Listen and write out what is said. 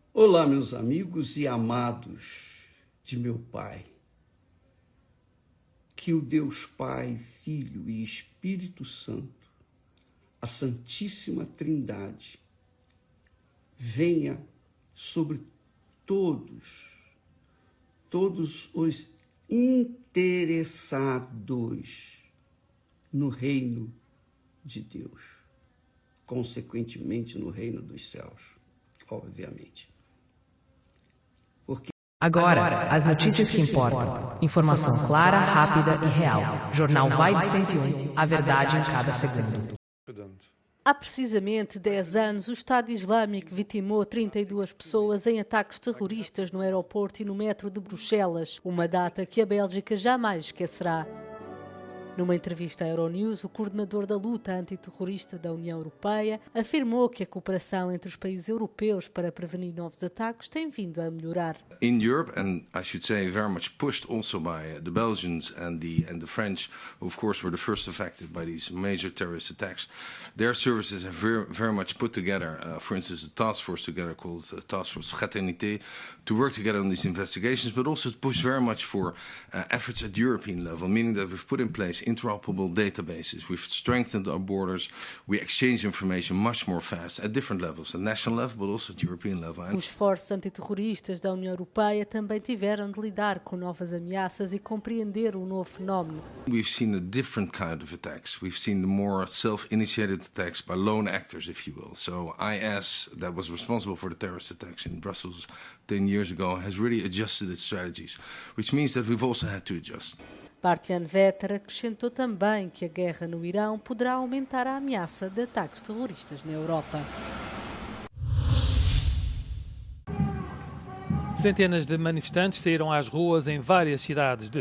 Olá, meus amigos e amados de meu Pai. Que o Deus Pai, Filho e Espírito Santo, a Santíssima Trindade, venha sobre todos os interessados no reino de Deus, consequentemente no reino dos céus, obviamente. Agora, as notícias que importam. Informação clara, rápida e real. Jornal Vibe 101, a verdade em cada segundo. Há precisamente 10 anos, o Estado Islâmico vitimou 32 pessoas em ataques terroristas no aeroporto e no metro de Bruxelas, uma data que a Bélgica jamais esquecerá. Numa entrevista à Euronews, o coordenador da luta antiterrorista da União Europeia afirmou que a cooperação entre os países europeus para prevenir novos ataques tem vindo a melhorar. In Europe, and I should say very much pushed also by the Belgians and the French, who of course were the first affected by these major terrorist attacks, their services have very much put together, for instance, a task force together called Task Force Fraternité, to work together on these investigations, but also to push very much for efforts at European level, meaning that we've put in place interoperable databases, we've strengthened our borders, we exchange information much more fast at different levels, at national level, but also at European level. Os esforços antiterroristas da União Europeia também tiveram de lidar com novas ameaças e compreender um novo fenómeno. We've seen a different kind of attacks. We've seen the more self-initiated attacks by lone actors, if you will. So IS, that was responsible for the terrorist attacks in Brussels 10 years ago, has really adjusted its strategies, which means that we've also had to adjust. Bart-Jan Vetter acrescentou também que a guerra no Irão poderá aumentar a ameaça de ataques terroristas na Europa. Centenas de manifestantes saíram às ruas em várias cidades de